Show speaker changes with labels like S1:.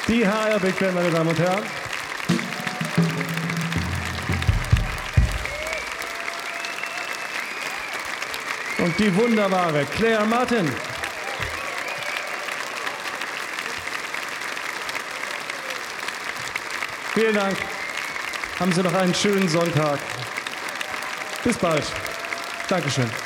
S1: Die HR Big Band, meine Damen und Herren. Und die wunderbare Claire Martin. Vielen Dank. Haben Sie noch einen schönen Sonntag. Bis bald. Dankeschön.